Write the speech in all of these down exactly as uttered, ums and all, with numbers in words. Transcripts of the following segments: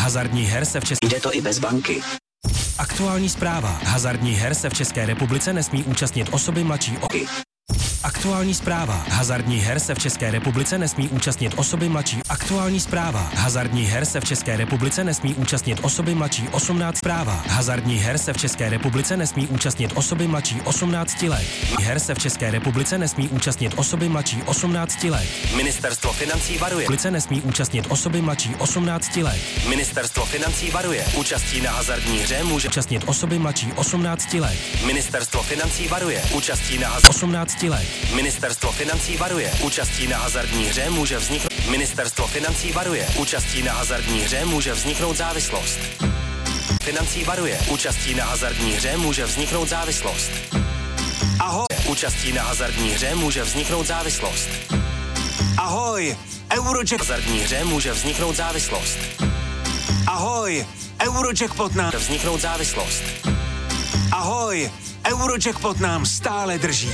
hazardních her se v České... Jde to i bez banky. Aktuální zpráva. Hazardních her se v České republice nesmí účastnit osoby mladší o... Aktuální zpráva. Hazardních her se v České republice nesmí účastnit osoby mladší. Aktuální zpráva. Hazardních her se v České republice nesmí účastnit osoby mladší osmnáct. Zpráva. Hazardních her se v České republice nesmí účastnit osoby mladší osmnáct let. Her se v České republice nesmí účastnit osoby mladší osmnáct let. Ministerstvo financí varuje. Republice nesmí účastnit osoby mladší osmnáct let. Ministerstvo financí varuje. Účastí na hazardní hře může účastnit osoby mladší osmnáct let. Ministerstvo financí varuje. Účastí na hazardní osmnáct let. Ministerstvo financí varuje. Účastí na hazardní hře může vzniknout. Ministerstvo financí varuje. Účastí na hazardní hře může vzniknout závislost. Financí varuje. Účastí na hazardní hře může vzniknout závislost. Ahoj. Účastí na hazardní hře může vzniknout závislost. Ahoj. Eurojack. Hazardní hře může vzniknout závislost. Ahoj. Eurojackpot nám vzniknout závislost. Ahoj. Eurojackpot nám stále drží.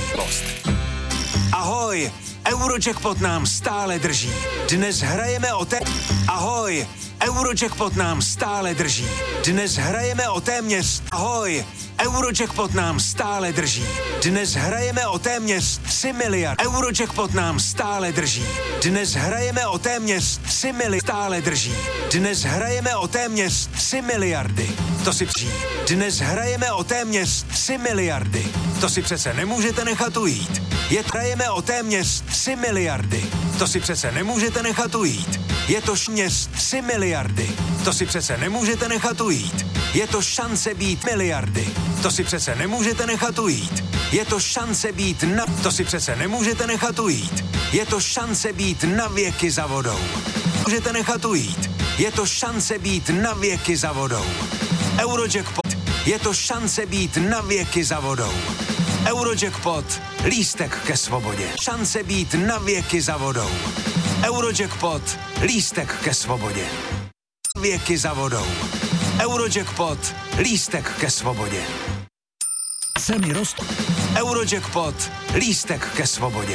Ahoj, Eurojackpot nám stále drží. Dnes hrajeme o té... Ahoj, Eurojackpot nám stále drží. Dnes hrajeme o téměř... Ahoj, Eurojackpot nám stále drží. Dnes hrajeme o téměř tři miliardy. Eurojackpot nám stále drží. Dnes hrajeme o téměř tři miliardy. Stále drží. Dnes hrajeme o téměř tři miliardy. To si přijí. Dnes hrajeme o téměř tři miliardy. To si přece nemůžete nechat ujít. Je hrajeme o téměř tři miliardy. To si přece nemůžete nechat ujít. Je to šměř tři miliardy. To si přece nemůžete nechat ujít. Je to šance být miliardy. To si přece nemůžete nechat ujít. Je to šance být na... To si přece nemůžete nechat ujít. Je to šance být na věky za vodou. Můžete nechat ujít. Je to šance být na věky za vodou. Eurojackpot. Je to šance být na věky za vodou. Eurojackpot. Lístek ke svobodě. Šance být na věky za vodou. Eurojackpot. Lístek ke svobodě. Věky za vodou. Eurojackpot. Lístek ke svobodě. Ceny rostou. Eurojackpot. Lístek ke svobodě.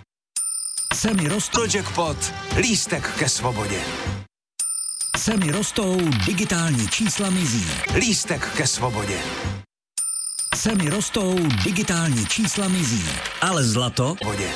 Ceny rostou. Eurojackpot. Lístek ke svobodě. Ceny rostou, digitální čísla mizí. Lístek ke svobodě. Ceny rostou, digitální čísla mizí. Ale zlato... Vodě.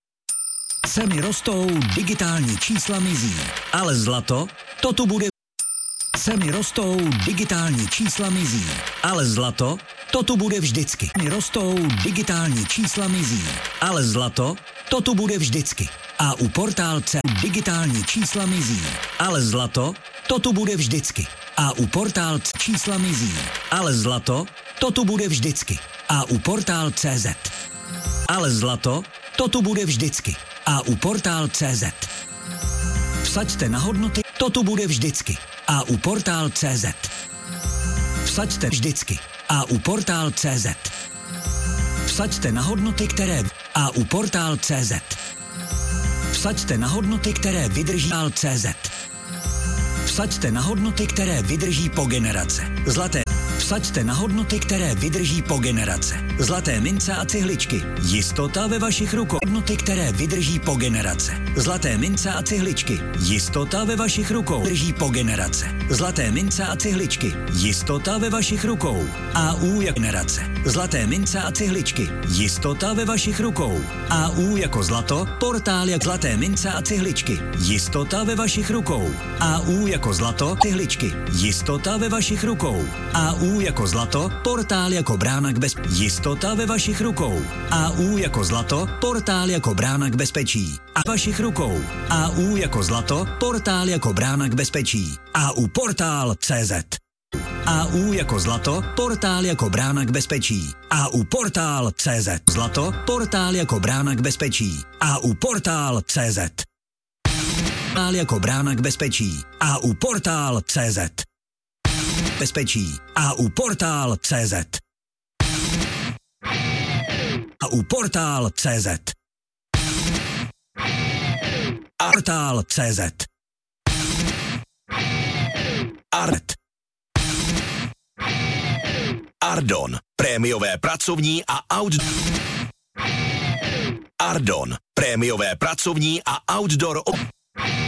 Ceny rostou, digitální čísla mizí. Ale zlato, to tu bude... Ceny rostou, digitální čísla mizí. Ale zlato, to tu bude vždycky. Ceny rostou, digitální čísla mizí. Ale zlato, to tu bude vždycky. A u portálce digitální čísla mizí. Ale zlato, to tu bude vždycky. A u portálce čísla mizí. Ale zlato, to tu bude vždycky. A u portál tečka cé zet. Ale zlato, to tu bude vždycky. A u portál tečka cé zet. Vsaďte na hodnoty, to tu bude vždycky. A u portál tečka cé zet. Vsaďte vždycky. A u portál tečka cé zet. Vsaďte na hodnoty, které... A u portál tečka cé zet. Vsaďte na hodnoty, které vydrží portál tečka cé zet. Vsaďte na hodnoty, které vydrží po generace. Zlaté. Vsaďte na hodnoty, které vydrží po generace. Zlaté mince a cihličky. Jistota ve vašich rukou. Hodnoty, které vydrží po generace. Zlaté mince a cihličky. Jistota ve vašich rukou. Vydrží po generace. Zlaté mince a cihličky. Jistota ve vašich rukou. A U jako generace. Zlaté mince a cihličky. Jistota ve vašich rukou. A U jako zlato. Portál jak zlaté mince a cihličky. Jistota ve vašich rukou. A U jako zlato. Cihličky. Jistota ve vašich rukou. A U jako zlato, portál jako brána k bezpečí. Jistota ve vašich rukou. A U jako zlato, portál jako brána k bezpečí. A vašich rukou. A U jako zlato, portál jako brána k bezpečí. A U portál tečka cé zet. A U jako zlato, portál jako brána k bezpečí. A U portál tečka cé zet. Zlato, portál jako brána k bezpečí. A U portál tečka cé zet. Portál jako brána k bezpečí. A U portál tečka cé zet. Bezpečí. A U portál tečka cé zet. A U portál tečka cé zet. A portál tečka cé zet. Art. Ardon. Prémiové pracovní a outdoor. Ardon. Prémiové pracovní a outdoor.